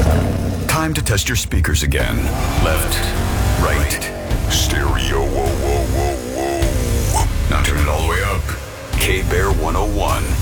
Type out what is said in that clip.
Time to test your speakers again. Left, right, stereo. Whoa, whoa, whoa, whoa. Now turn it all the way up. K-Bear 101.